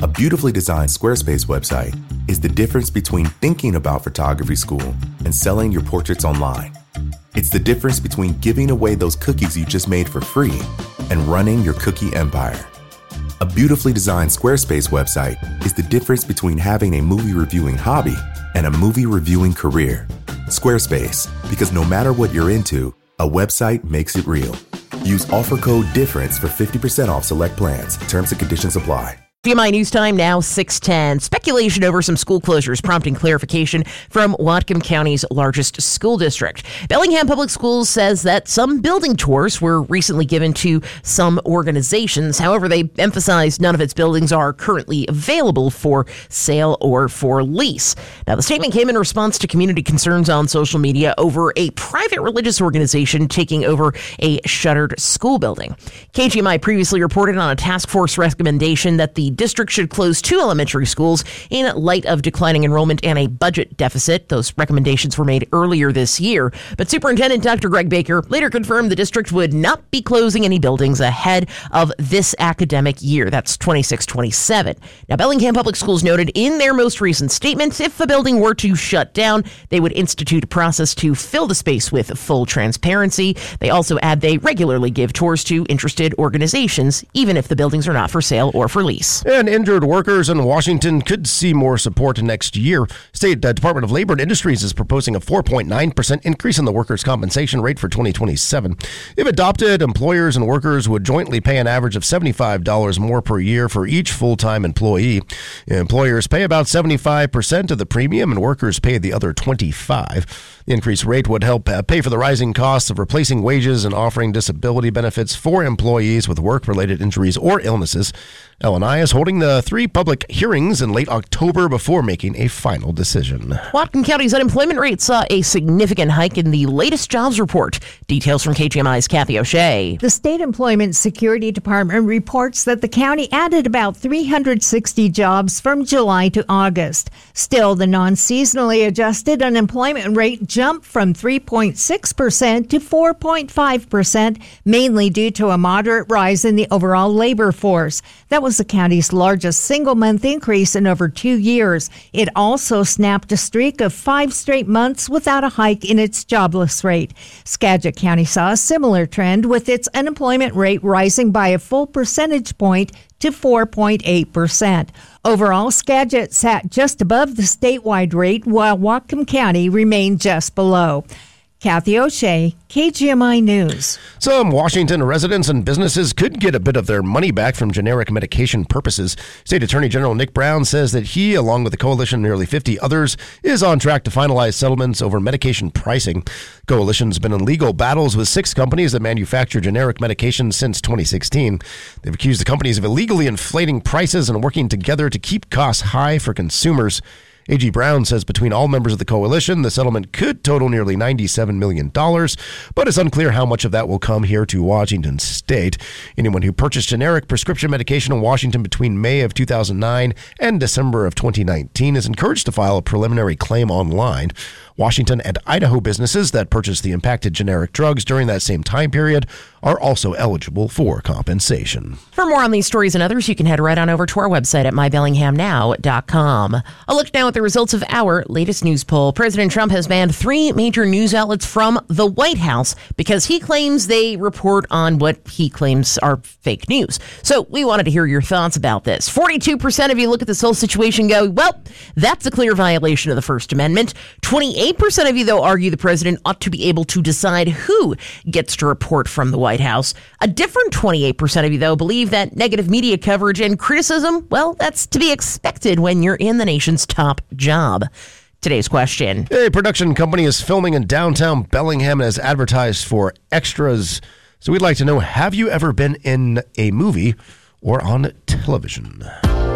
A beautifully designed Squarespace website is the difference between thinking about photography school and selling your portraits online. It's the difference between giving away those cookies you just made for free and running your cookie empire. A beautifully designed Squarespace website is the difference between having a movie reviewing hobby and a movie reviewing career. Squarespace, because no matter what you're into, a website makes it real. Use offer code DIFFERENCE for 50% off select plans. Terms and conditions apply. GMI News Time now 6:10. Speculation over some school closures prompting clarification from Whatcom County's largest school district. Bellingham Public Schools says that some building tours were recently given to some organizations. However, they emphasized none of its buildings are currently available for sale or for lease. Now, the statement came in response to community concerns on social media over a private religious organization taking over a shuttered school building. KGMI previously reported on a task force recommendation that the district should close 2 elementary schools in light of declining enrollment and a budget deficit. Those recommendations were made earlier this year. But Superintendent Dr. Greg Baker later confirmed the district would not be closing any buildings ahead of this academic year. That's 26-27. Now, Bellingham Public Schools noted in their most recent statement, if a building were to shut down, they would institute a process to fill the space with full transparency. They also add they regularly give tours to interested organizations, even if the buildings are not for sale or for lease. And injured workers in Washington could see more support next year. State Department of Labor and Industries is proposing a 4.9% increase in the workers' compensation rate for 2027. If adopted, employers and workers would jointly pay an average of $75 more per year for each full-time employee. Employers pay about 75% of the premium and workers pay the other 25%. The increased rate would help pay for the rising costs of replacing wages and offering disability benefits for employees with work-related injuries or illnesses. L&I is holding the 3 public hearings in late October before making a final decision. Whatcom County's unemployment rate saw a significant hike in the latest jobs report. Details from KGMI's Kathy O'Shea. The State Employment Security Department reports that the county added about 360 jobs from July to August. Still, the non-seasonally adjusted unemployment rate jumped from 3.6% to 4.5%, mainly due to a moderate rise in the overall labor force. That was the county's largest single-month increase in over 2 years. It also snapped a streak of 5 straight months without a hike in its jobless rate. Skagit County saw a similar trend, with its unemployment rate rising by a full percentage point to 4.8%. Overall, Skagit sat just above the statewide rate, while Whatcom County remained just below. Kathy O'Shea, KGMI News. Some Washington residents and businesses could get a bit of their money back from generic medication purposes. State Attorney General Nick Brown says that he, along with the coalition and nearly 50 others, is on track to finalize settlements over medication pricing. The coalition's been in legal battles with 6 companies that manufacture generic medications since 2016. They've accused the companies of illegally inflating prices and working together to keep costs high for consumers. A.G. Brown says between all members of the coalition, the settlement could total nearly $97 million, but it's unclear how much of that will come here to Washington State. Anyone who purchased generic prescription medication in Washington between May of 2009 and December of 2019 is encouraged to file a preliminary claim online. Washington and Idaho businesses that purchased the impacted generic drugs during that same time period are also eligible for compensation. For more on these stories and others, you can head right on over to our website at mybellinghamnow.com. A look now at the results of our latest news poll. President Trump has banned 3 major news outlets from the White House because he claims they report on what he claims are fake news. So we wanted to hear your thoughts about this. 42% of you look at this whole situation and go, well, that's a clear violation of the First Amendment. 28% of you, though, argue the president ought to be able to decide who gets to report from the White House. A different 28% of you, though, believe that negative media coverage and criticism, well, that's to be expected when you're in the nation's top job. Today's question. A production company is filming in downtown Bellingham and has advertised for extras. So we'd like to know, have you ever been in a movie or on television?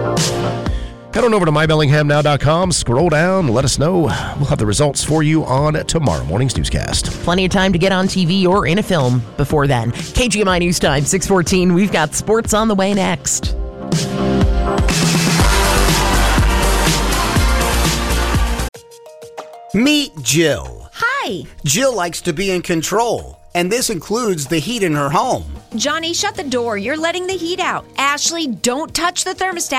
Head on over to mybellinghamnow.com, scroll down, let us know. We'll have the results for you on tomorrow morning's newscast. Plenty of time to get on TV or in a film before then. KGMI News Time, 6:14. We've got sports on the way next. Meet Jill. Hi. Jill likes to be in control, and this includes the heat in her home. Johnny, shut the door. You're letting the heat out. Ashley, don't touch the thermostat.